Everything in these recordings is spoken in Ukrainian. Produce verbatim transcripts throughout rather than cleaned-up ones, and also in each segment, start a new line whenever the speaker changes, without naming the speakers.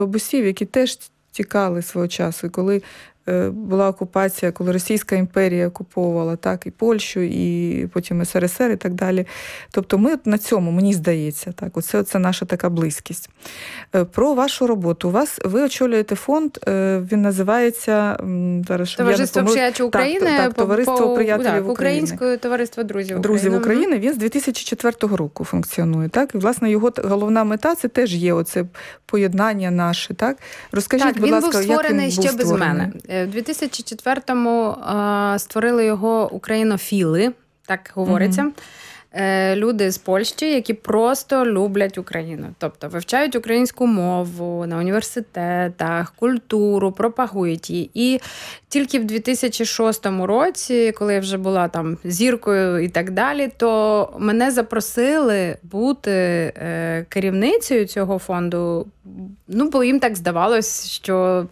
бабусів, які теж тікали свого часу. І коли була окупація, коли Російська імперія окуповувала так, і Польщу, і потім ес ер ес ер і так далі. Тобто ми на цьому, мені здається, так, оце, оце наша така близькість. Про вашу роботу. У вас, ви очолюєте фонд, він називається зараз,
Товариство приятелів України.
Так, так, Товариство приятелів
так,
України.
Українське товариство друзів України.
Друзів України. Він з дві тисячі четвертого року функціонує. Так? І, власне, його головна мета – це теж є оце поєднання наше. Так? Розкажіть,
так,
будь ласка, як він був
ще без
створений?
мене. В дві тисячі четвертому створили його українофіли, так говориться. Mm-hmm. Люди з Польщі, які просто люблять Україну. Тобто вивчають українську мову на університетах, культуру, пропагують її. І тільки в дві тисячі шостому році, коли я вже була там зіркою і так далі, то мене запросили бути керівницею цього фонду. Ну, бо їм так здавалось, що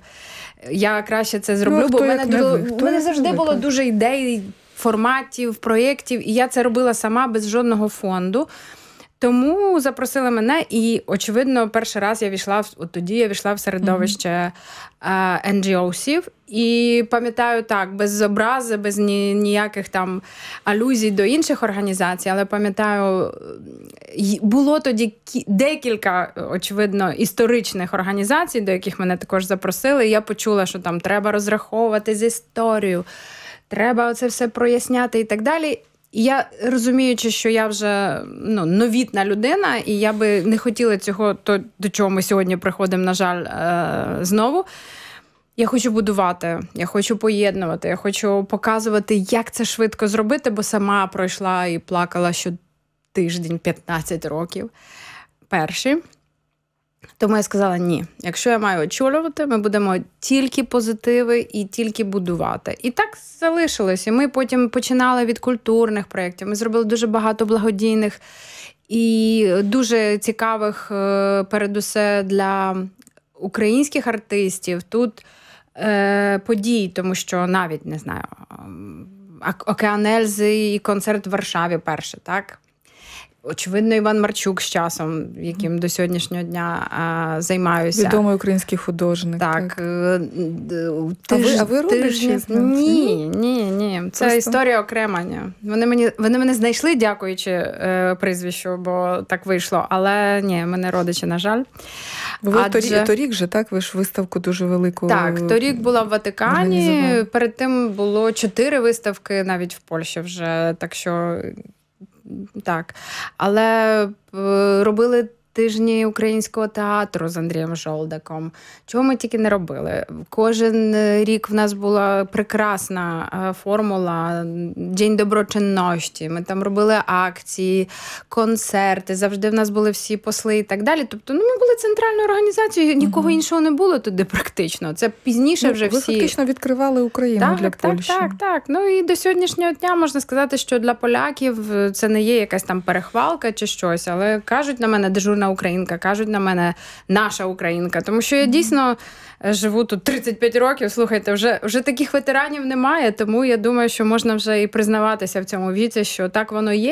я краще це зроблю, ну, бо в мене, було, в мене завжди було дуже ідей, форматів, проєктів, і я це робила сама без жодного фонду. Тому запросили мене, і, очевидно, перший раз я війшла, от тоді я війшла в середовище mm-hmm. ен джі оусів, і пам'ятаю так, без образи, без ні, ніяких там алюзій до інших організацій, але пам'ятаю, було тоді декілька, очевидно, історичних організацій, до яких мене також запросили, і я почула, що там треба розраховувати з історією, треба оце все проясняти і так далі. І я, розуміючи, що я вже ну, новітна людина, і я би не хотіла цього, то, до чого ми сьогодні приходимо, на жаль, е- знову, я хочу будувати, я хочу поєднувати, я хочу показувати, як це швидко зробити, бо сама пройшла і плакала щотиждень п'ятнадцять років перші. Тому я сказала, ні, якщо я маю очолювати, ми будемо тільки позитиви і тільки будувати. І так залишилось. І ми потім починали від культурних проєктів. Ми зробили дуже багато благодійних і дуже цікавих, передусе для українських артистів. Тут е, подій, тому що навіть, не знаю, Океан Ельзи і концерт в Варшаві перший, так? Очевидно, Іван Марчук з часом, яким до сьогоднішнього дня а, займаюся.
Відомий український художник.
Так. так.
Ти а, ви, а ви родичі?
Ні, ні, ні. Це Просто... історія окрема. Ні. Вони, мені, вони мене знайшли, дякуючи е, прізвищу, бо так вийшло. Але ні, ми не родичі, на жаль.
Ви Адже... торік, торік же, так? Ви ж виставку дуже велику.
Так, торік була в Ватикані. Перед тим було чотири виставки навіть в Польщі вже. Так що... Так, але робили тижні українського театру з Андрієм Жолдаком. Чого ми тільки не робили. Кожен рік в нас була прекрасна формула День доброчинності. Ми там робили акції, концерти, завжди в нас були всі посли і так далі. Тобто, ну, ми були центральною організацією, нікого угу. іншого не було туди практично. Це пізніше ну, вже
ви
всі...
Ви фактично відкривали Україну
так,
для
так,
Польщі.
Так, так, так. Ну і до сьогоднішнього дня можна сказати, що для поляків це не є якась там перехвалка чи щось, але кажуть на мене дежурна українка, кажуть на мене наша українка, тому що я дійсно живу тут тридцять п'ять років, слухайте, вже, вже таких ветеранів немає, тому я думаю, що можна вже і признаватися в цьому віці, що так воно є.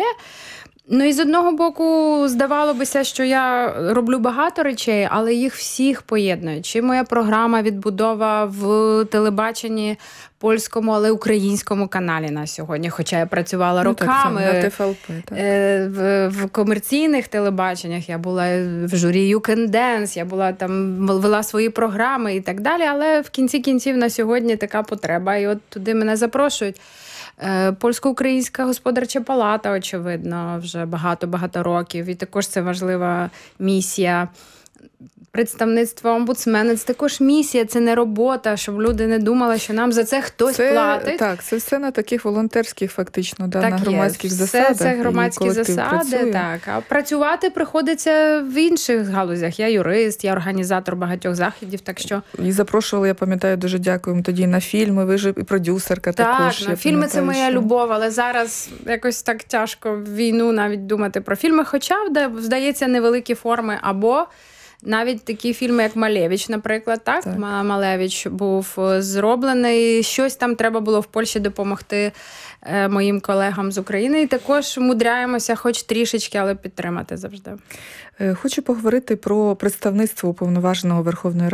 Ну і з одного боку, здавалося, що я роблю багато речей, але їх всіх поєднують. Чи моя програма «Відбудова» в телебаченні польському, але українському каналі на сьогодні, хоча я працювала ну, роками
так, на те еф ел пе, так.
В, в комерційних телебаченнях, я була в журі You Can Dance, я була там, вела свої програми і так далі, але в кінці кінців на сьогодні така потреба, і от туди мене запрошують. Польсько-українська господарча палата, очевидно, вже багато-багато років. І також це важлива місія. Представництво омбудсмена – це також місія, це не робота, щоб люди не думали, що нам за це хтось
це,
платить.
Так, це все на таких волонтерських, фактично, да,
так
на громадських
є.
засадах.
Все це громадські засади, так. А працювати приходиться в інших галузях. Я юрист, я організатор багатьох заходів, так що...
І запрошували, я пам'ятаю, дуже дякуємо тоді на фільми, ви ж і продюсерка
так,
також.
Так, на фільми це моя що... любов, але зараз якось так тяжко в війну навіть думати про фільми, хоча, здається, невеликі форми, або... Навіть такі фільми, як «Малевич», наприклад, так? так. Малевич був зроблений. Щось там треба було в Польщі допомогти моїм колегам з України. І також мудряємося хоч трішечки, але підтримати завжди.
Хочу поговорити про представництво Уповноваженого Верховної Ради